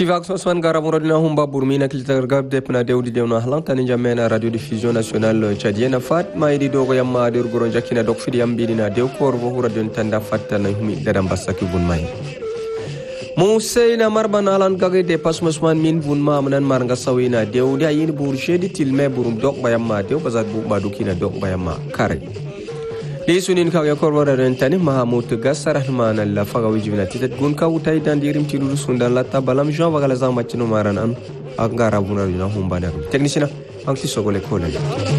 Chivak Sosman Garamouradina Humba Burmina Kiltargab Depna Deudi Dewna Halantani Jamena Radio Diffusion Nationale Tchadienne Fat Maïdi Dogo Yamma de Goronjakina Dokfidi Ambidina Deukor Vohura Tanda Fatana Humi Dadambasaki Bunmai Mousseina Marban Alan Gage de Pasmusman Min Bunma Manan Maranga Sawina Deudi Ayin Burshedi Tilme Burum Dok Bayamma Deu Bazat Badukina Dok Bayamma Kare Lisunin kawya korwara rentani Mahamud Gassar Rahman alla fagawi jibna titat gunka utai dan dirim tidur sundan latta balam Jean bagala zama chino maran an angara bunar na humbana technicien ang tisogole kola